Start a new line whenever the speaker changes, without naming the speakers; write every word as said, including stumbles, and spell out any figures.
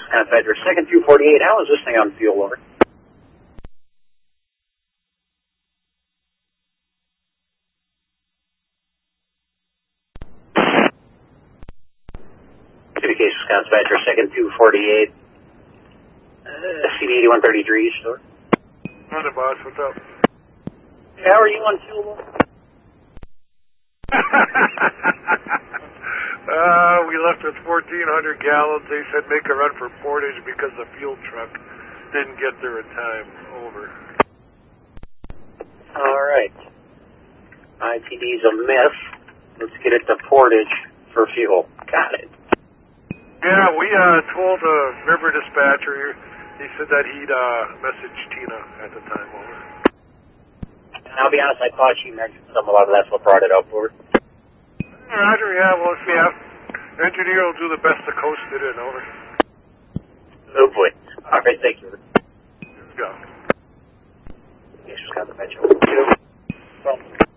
Wisconsin Badger, second two forty-eight. How is this thing on fuel, over? Case Wisconsin Badger, second two forty-eight. Uh, C D eighty-one thirty-three, store.
Morning, boss. What's up?
How are you on fuel?
uh, we left with fourteen hundred gallons. They said make a run for Portage because the fuel truck didn't get there in time. Over.
All right. I T D's a miss. Let's get it to Portage for fuel. Got it.
Yeah, we uh, told the uh, river dispatcher. He said that he'd uh, message Tina at the time. Over.
And I'll be honest, I thought she mentioned some of that. That's what brought it up. Over.
Roger. Yeah. Well, see, yeah. Engineer will do the best to coast it in. Over.
Oh boy. All right. Thank you.
Go.
Yes, just got the mention.